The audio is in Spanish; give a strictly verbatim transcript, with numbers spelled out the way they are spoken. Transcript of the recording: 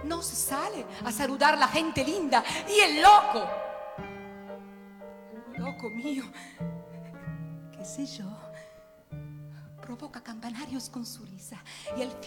no se sale a saludar a la gente linda. Y el loco, loco mío, qué sé yo, provoca campanarios con su risa y al fin